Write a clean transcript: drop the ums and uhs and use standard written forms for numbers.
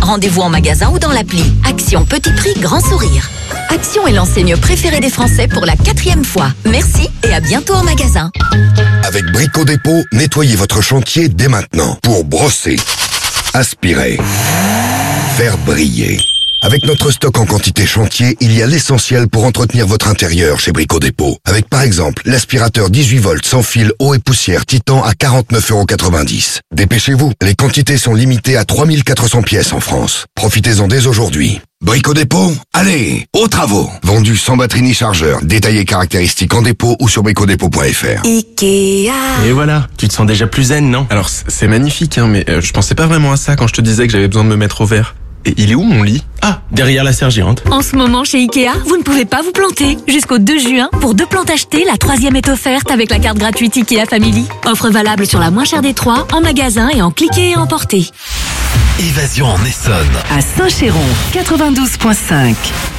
Rendez-vous en magasin ou dans l'appli. Action petit prix, grand sourire. Action est l'enseigne préférée des Français pour la 4e fois. Merci et à bientôt en magasin. Avec Brico Dépôt, nettoyez votre chantier dès maintenant pour brosser, aspirer, faire briller. Avec notre stock en quantité chantier, il y a l'essentiel pour entretenir votre intérieur chez Brico Dépôt. Avec par exemple l'aspirateur 18 volts sans fil eau et poussière Titan à 49,90 €. Dépêchez-vous, les quantités sont limitées à 3400 pièces en France. Profitez-en dès aujourd'hui. Brico Dépôt, allez, aux travaux. Vendu sans batterie ni chargeur. Détaillé caractéristiques en dépôt ou sur bricodépôt.fr. Ikea. Et voilà, tu te sens déjà plus zen, non? Alors c'est magnifique, hein, mais je pensais pas vraiment à ça quand je te disais que j'avais besoin de me mettre au vert. Et il est où mon lit? Ah, derrière la serre géante. En ce moment, chez Ikea, vous ne pouvez pas vous planter. Jusqu'au 2 juin, pour 2 plantes achetées, la 3e est offerte avec la carte gratuite Ikea Family. Offre valable sur la moins chère des 3, en magasin et en cliquer et emporter. Évasion en Essonne. À Saint-Chéron, 92.5.